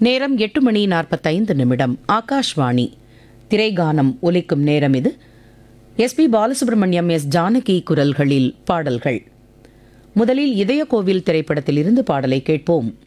நேரம் 8:45. ஆகாஷ்வாணி. திரைகானம் ஒலிக்கும் நேரம் இது. எஸ்பி பாலசுப்ரமணியம், எஸ் ஜானகி குரல்களில் பாடல்கள். முதலில் இதய கோவில் திரைப்படத்தில் இருந்து பாடலை கேட்போம்.